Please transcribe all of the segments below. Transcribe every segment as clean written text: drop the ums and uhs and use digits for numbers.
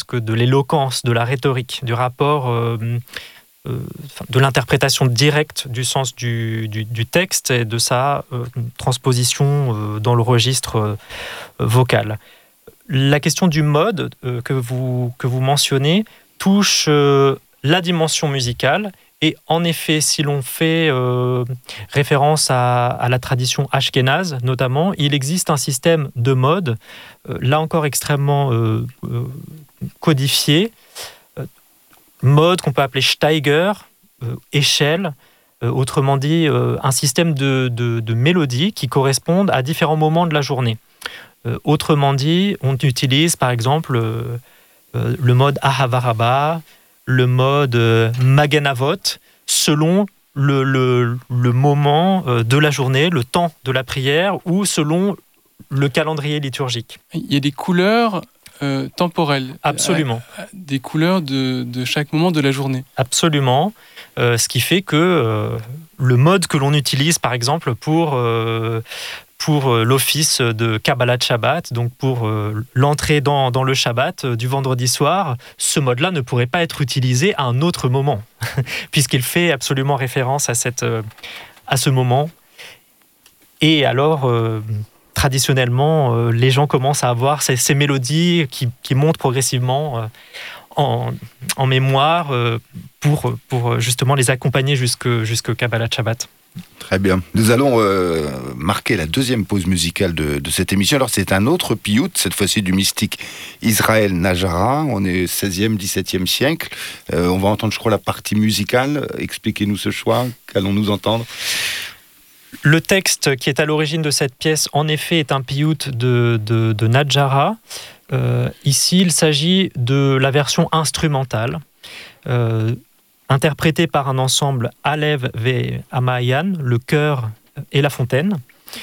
que de l'éloquence, de la rhétorique, du rapport, de l'interprétation directe du sens du texte et de sa transposition dans le registre vocal. La question du mode que vous mentionnez touche la dimension musicale. Et en effet, si l'on fait référence à la tradition ashkénaze, notamment, il existe un système de mode, là encore extrêmement codifié, mode qu'on peut appeler Steiger, échelle, autrement dit, un système de mélodies qui correspondent à différents moments de la journée. Autrement dit, on utilise par exemple le mode Ahavaraba, le mode Maganavot, selon le moment de la journée, le temps de la prière, ou selon le calendrier liturgique. Il y a des couleurs temporelles. Absolument. Des couleurs de chaque moment de la journée. Absolument. Ce qui fait que le mode que l'on utilise, par exemple, pour l'office de Kabbalat Shabbat, donc pour l'entrée dans le Shabbat du vendredi soir, ce mode-là ne pourrait pas être utilisé à un autre moment, puisqu'il fait absolument référence à ce moment. Et alors, traditionnellement, les gens commencent à avoir ces mélodies qui montent progressivement en mémoire pour justement les accompagner jusqu'au Kabbalat Shabbat. Très bien. Nous allons marquer la deuxième pause musicale de cette émission. Alors, c'est un autre piout, cette fois-ci du mystique Israël Najara. On est 16e, 17e siècle. On va entendre, je crois, la partie musicale. Expliquez-nous ce choix. Qu'allons-nous entendre ? Le texte qui est à l'origine de cette pièce, en effet, est un piout de Najara. Ici, il s'agit de la version instrumentale, interprétée par un ensemble Alev ve Amayan, le chœur et la fontaine,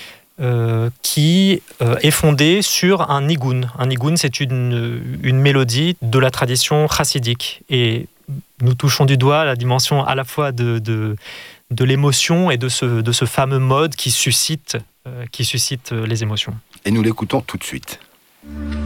qui est fondé sur un nigun. Un nigun, c'est une mélodie de la tradition chassidique. Et nous touchons du doigt la dimension à la fois de l'émotion et de ce fameux mode qui suscite les émotions. Et nous l'écoutons tout de suite.